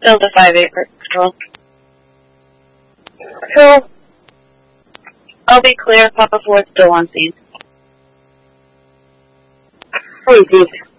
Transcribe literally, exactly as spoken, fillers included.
Delta five eight Patrol. Patrol. I'll be clear. Papa four still on scene. Received.